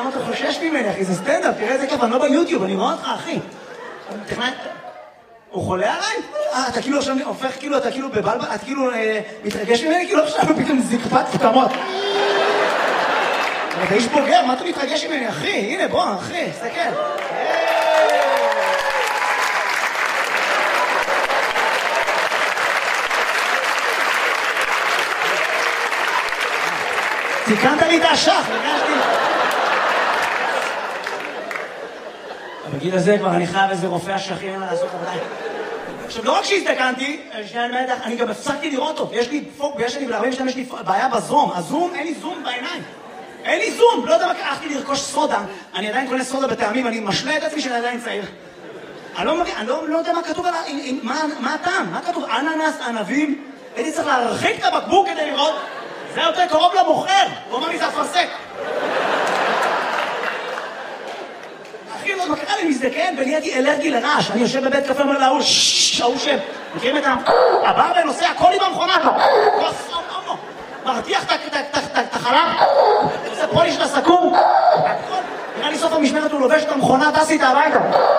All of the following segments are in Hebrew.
למה אתה חושש ממני, אחי? זה סטנדאפ, תראה איזה כיף, אני לא ביוטיוב, אני רואה אותך, אחי. הוא חולה עליי? אתה כאילו עכשיו הופך, כאילו, אתה כאילו בבלבל, אתה כאילו מתרגש ממני, כאילו עכשיו פתאום זקפת פתמות. אתה איש בוגר, מה אתה מתרגש ממני, אחי? הנה, בוא, אחי, תסתכל. תיקנת לי את השח, הרגשתי. בגיל הזה כבר אני חייב איזה רופא השחים לעשות עבודה. עכשיו, לא רק שהזדקנתי, אני גם הפסקתי לראות אותו. יש לי פוק, יש לי בעיה בזום. הזום, אין לי זום בעיניים. אין לי זום. לא יודע מה, הלכתי לרכוש סודה. אני עדיין קונה סודה בטעמים, אני משלה את עצמי שאני עדיין צעיר. אני לא יודע מה כתוב עליו, מה הטעם? מה כתוב? אננס, ענבים. הייתי צריך להרחיק את הבקבוק כדי לראות. זה יותר קרוב למוכר. הוא אמר לי, זה אפרסק. אחי, לא, מה קרה לי מזדקן ונהייתי אלרגי לרעש. אני יושב בבית קפה, אומר להוא, ההוא שם. מכירים את הבא ונוסע, הכל עם המכונה. מרתיח את החלב. עושה פוליש לסכו"ם. נראה לי סוף המשמרת הוא לובש את המכונה, טסי את הביתה.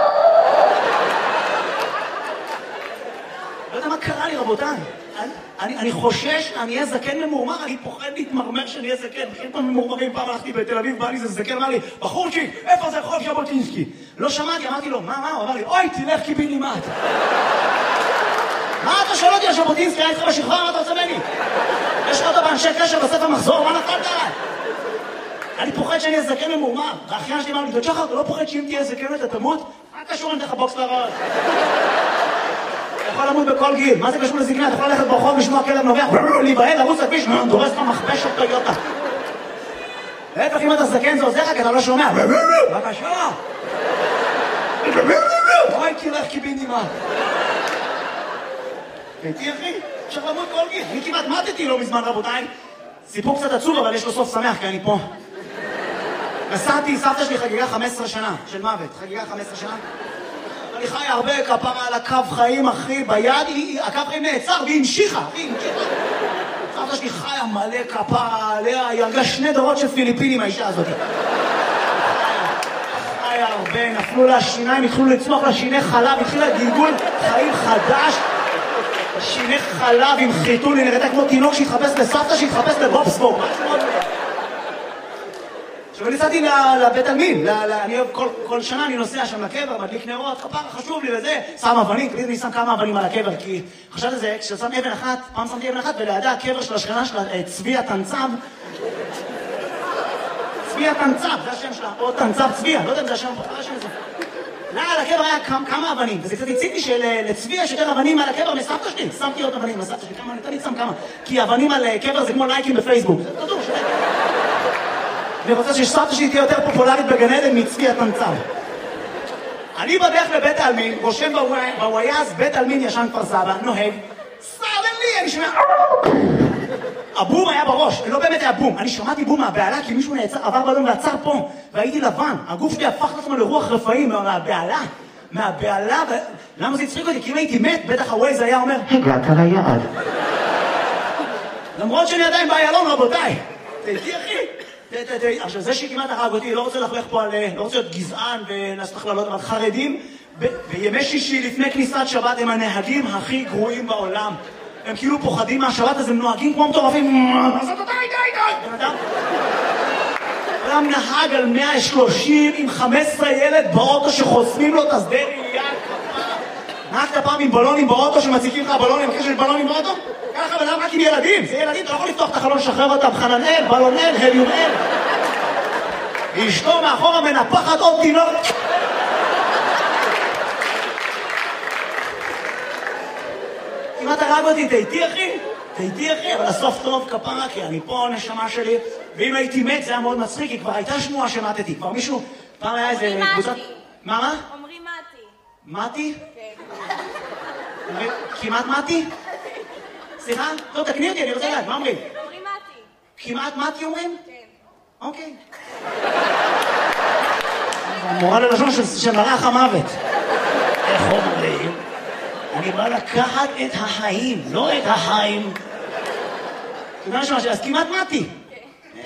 לא יודע מה קרה לי, רבותיי. אני חושש, אני אהיה זקן ממורמר, אני פוחד להתמרמר שאני אהיה זקן. בכלל פעם ממורמרים, פעם הלכתי בתל אביב, בא לי זה זקן, אמר לי, בחורצ'יק, איפה זה רחוב ז'בוטינסקי? לא שמעתי, אמרתי לו, מה? הוא אמר לי, אוי, תלך קיבינימט. מה אתה שואל אותי על ז'בוטינסקי? אני איתך בשכבה, מה אתה רוצה ממני? יש לך אותו באנשי קשר בספר מחזור, מה נפלת עליי? אני פוחד שאני אהיה זקן ממורמר. והאחיין שלי אמר לי, דוד, אתה לא פוחד שאם תהיה זקן אתה תמות? מה קשור אם תלך בוקס לראש? אתה יכול למות בכל גיל, מה זה קשור לזקנה? אתה יכול ללכת ברחוב, לשמוע כלב נובח, להיבהל, לרוץ לכביש, דורס לך מכבש של טויוטה. להפך, אם אתה זקן זה עוזר לך, כי אתה לא שומע. בבקשה. אוי, תלך קיבינימט. הייתי אחי, אפשר למות כל גיל. אני כמעט מתתי לא מזמן, רבותיי. סיפור קצת עצוב, אבל יש לו סוף שמח, כי אני פה. נסעתי, סבתא שלי חגיגה 15 שנה של מוות. חגיגה 15 שנה. אני חי הרבה כפרה על הקו חיים, אחי, ביד, הקו חיים נעצר, והיא המשיכה, סבתא שלי חיה מלא כפרה עליה, היא הרגה 2 דורות של פיליפינים, האישה הזאת. חיה הרבה, נפלו לה שיניים, התחילו לצמוח לה שיני חלב, התחילה גלגול חיים חדש, שיני חלב עם חיתול, היא נראתה כמו תינוק שהתחפש לסבתא, שהתחפש לבובסבורג. עכשיו אני נסעתי לבית עלמין, כל שנה אני נוסע שם לקבר, מדליק נרות, כפרה חשוב לי וזה, שם אבנים, תמיד אני שם כמה אבנים על הקבר, כי חשבתי לזה, כששם אבן אחת, פעם שמתי אבן אחת, ולידה הקבר של השכנה שלה, צביה תנצב, צביה תנצב, זה השם שלה, או תנצב צביה, לא יודע אם זה השם, על הקבר היה כמה אבנים, וזה קצת הציג לי שלצביה יש יותר אבנים על הקבר מסבתא שלי, שמתי עוד אבנים לסבתא שלי, כמה, אני שם כמה, כי אבנים על קבר זה כמו לייקים בפייסבוק, זה כתוב, אני רוצה שסבתא שלי תהיה יותר פופולרית בגן עדן מצבי התנצב. אני בדרך לבית העלמין, רושם בוויאז, בית העלמין ישן כפר סבא, נוהג, סדנלי, אני שומע... הבום היה בראש, לא באמת היה בום. אני שמעתי בום מהבעלה, כי מישהו עבר בלון ועצר פה, והייתי לבן. הגוף שלי הפך לעצמו לרוח רפאים מהבעלה, למה זה הצחיק אותי? כי אם הייתי מת, בטח הווייז היה אומר, הגעת ליעד. למרות שאני עדיין באיילון, רבותיי. תהייתי אחי. עכשיו זה שכמעט הרג אותי, לא רוצה לחלך פה על, לא רוצה להיות גזען ולעשות הכללות, אבל חרדים בימי שישי לפני כניסת שבת הם הנהגים הכי גרועים בעולם. הם כאילו פוחדים מהשבת, אז הם נוהגים כמו מטורפים. אז אתה די. אדם נהג על 130 עם 15 ילד באוטו שחוסמים לו את השדה ראייה. נהגת פעם עם בלונים באוטו שמציקים לך בלונים, אחרי שיש בלונים באוטו? ככה בלם רק עם ילדים, זה ילדים, אתה לא יכול לפתוח את החלון, שחרר אותם, חננאל, בלונאל, הליומאל. ואשתו מאחורה מנפחת עוד תינוק. אם אתה הרג אותי, תהייתי אחי, אבל הסוף טוב כפרה, כי אני פה נשמה שלי, ואם הייתי מת זה היה מאוד מצחיק, כי כבר הייתה שמועה שמתתי, כבר מישהו, פעם היה איזה קבוצת... מה? אומרים מתי. מתי? כן. כמעט מתי? סליחה? טוב, תקני אותי, אני רוצה לדעת, מה אומרים? אומרים מתי. כמעט מתי אומרים? כן. אוקיי. המורה ללשון של מלאך המוות. איך אומרים? אני בא לקחת את החיים, לא את החיים. אז כמעט מתי.